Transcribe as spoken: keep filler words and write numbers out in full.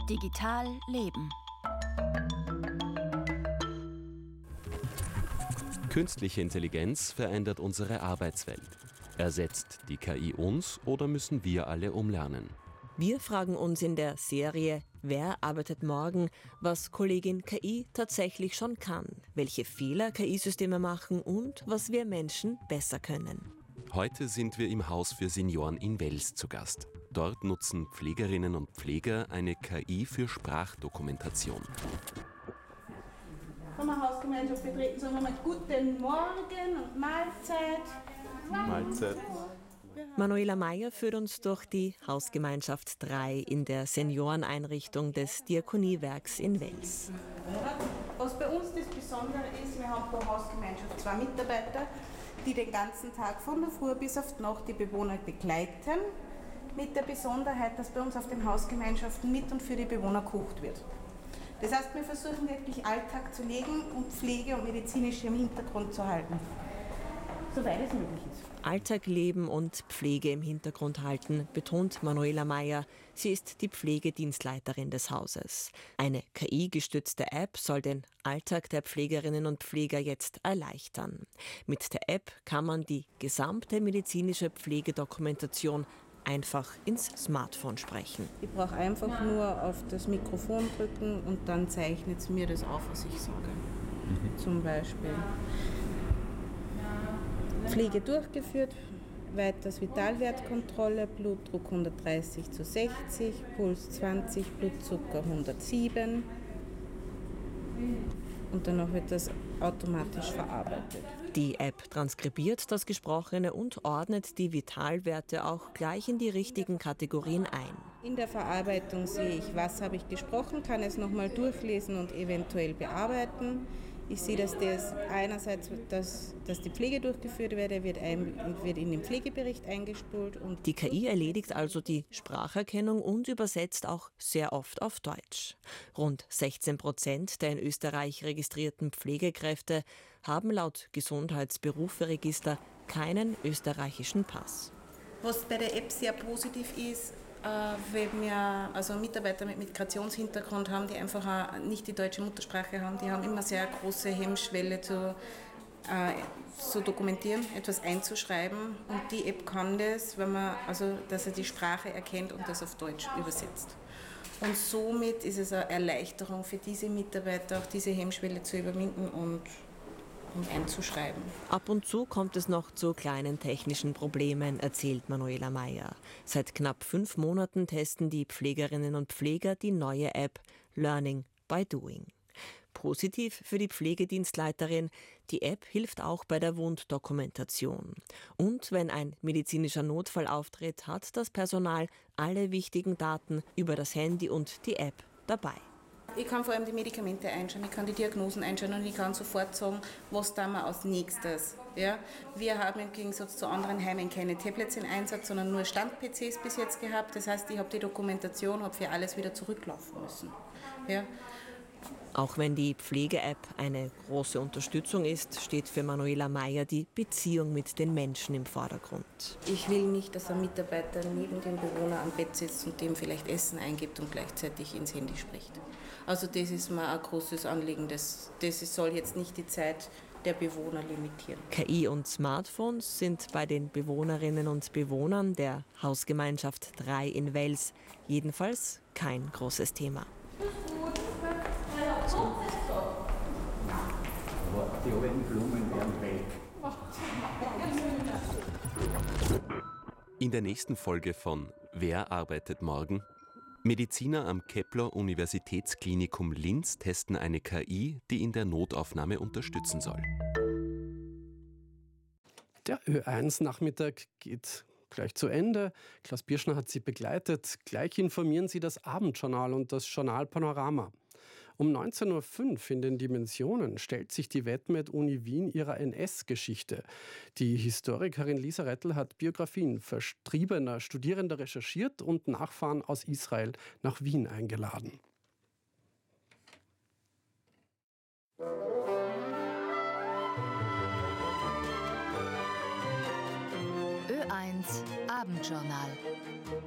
Digital Leben. Künstliche Intelligenz verändert unsere Arbeitswelt. Ersetzt die K I uns oder müssen wir alle umlernen? Wir fragen uns in der Serie Wer arbeitet morgen, was Kollegin K I tatsächlich schon kann, welche Fehler K I-Systeme machen und was wir Menschen besser können. Heute sind wir im Haus für Senioren in Wels zu Gast. Dort nutzen Pflegerinnen und Pfleger eine K I für Sprachdokumentation. Wenn wir Hausgemeinschaft betreten, sagen wir mal Guten Morgen und Mahlzeit. Mahlzeit. Manuela Meyer führt uns durch die Hausgemeinschaft drei in der Senioreneinrichtung des Diakoniewerks in Wels. Was bei uns das Besondere ist, wir haben pro Hausgemeinschaft zwei Mitarbeiter, die den ganzen Tag von der Früh bis auf die Nacht die Bewohner begleiten. Mit der Besonderheit, dass bei uns auf den Hausgemeinschaften mit und für die Bewohner gekocht wird. Das heißt, wir versuchen wirklich Alltag zu legen und Pflege und medizinisch im Hintergrund zu halten, soweit es möglich ist. Alltag leben und Pflege im Hintergrund halten, betont Manuela Meyer. Sie ist die Pflegedienstleiterin des Hauses. Eine K I-gestützte App soll den Alltag der Pflegerinnen und Pfleger jetzt erleichtern. Mit der App kann man die gesamte medizinische Pflegedokumentation einfach ins Smartphone sprechen. Ich brauche einfach nur auf das Mikrofon drücken und dann zeichnet es mir das auf, was ich sage. Mhm. Zum Beispiel Pflege durchgeführt, weiters Vitalwertkontrolle, Blutdruck hundertdreißig zu sechzig, Puls zwanzig, Blutzucker hundertsieben und danach wird das automatisch verarbeitet. Die App transkribiert das Gesprochene und ordnet die Vitalwerte auch gleich in die richtigen Kategorien ein. In der Verarbeitung sehe ich, was habe ich gesprochen, kann es nochmal durchlesen und eventuell bearbeiten. Ich sehe, dass das einerseits, dass, dass die Pflege durchgeführt wird, wird, ein, wird in den Pflegebericht eingespult. Und die K I erledigt also die Spracherkennung und übersetzt auch sehr oft auf Deutsch. Rund sechzehn Prozent der in Österreich registrierten Pflegekräfte haben laut Gesundheitsberuferegister keinen österreichischen Pass. Was bei der App sehr positiv ist, wenn wir also Mitarbeiter mit Migrationshintergrund haben, die einfach auch nicht die deutsche Muttersprache haben, die haben immer sehr große Hemmschwelle zu, äh, zu dokumentieren, etwas einzuschreiben. Und die App kann das, wenn man, also, dass er die Sprache erkennt und das auf Deutsch übersetzt. Und somit ist es eine Erleichterung für diese Mitarbeiter, auch diese Hemmschwelle zu überwinden und und einzuschreiben. Ab und zu kommt es noch zu kleinen technischen Problemen, erzählt Manuela Meyer. Seit knapp fünf Monaten testen die Pflegerinnen und Pfleger die neue App Learning by Doing. Positiv für die Pflegedienstleiterin, die App hilft auch bei der Wunddokumentation. Und wenn ein medizinischer Notfall auftritt, hat das Personal alle wichtigen Daten über das Handy und die App dabei. Ich kann vor allem die Medikamente einschauen, ich kann die Diagnosen einschauen und ich kann sofort sagen, was tun wir als nächstes. Ja? Wir haben im Gegensatz zu anderen Heimen keine Tablets in Einsatz, sondern nur Stand-P Cs bis jetzt gehabt. Das heißt, ich habe die Dokumentation, habe für alles wieder zurücklaufen müssen. Ja? Auch wenn die Pflege-App eine große Unterstützung ist, steht für Manuela Meyer die Beziehung mit den Menschen im Vordergrund. Ich will nicht, dass ein Mitarbeiter neben dem Bewohner am Bett sitzt und dem vielleicht Essen eingibt und gleichzeitig ins Handy spricht. Also das ist mir ein großes Anliegen. Das, das soll jetzt nicht die Zeit der Bewohner limitieren. K I und Smartphones sind bei den Bewohnerinnen und Bewohnern der Hausgemeinschaft drei in Wels jedenfalls kein großes Thema. Aber die alten Blumen werden weg. In der nächsten Folge von Wer arbeitet morgen? Mediziner am Kepler-Universitätsklinikum Linz testen eine K I, die in der Notaufnahme unterstützen soll. Der Ö eins Nachmittag geht gleich zu Ende. Klaus Birschner hat Sie begleitet. Gleich informieren Sie das Abendjournal und das Journal Panorama. Um neunzehn Uhr fünf in den Dimensionen stellt sich die Vetmed-Uni Wien ihrer N S-Geschichte. Die Historikerin Lisa Rettel hat Biografien verstriebener Studierender recherchiert und Nachfahren aus Israel nach Wien eingeladen. Ö eins Abendjournal.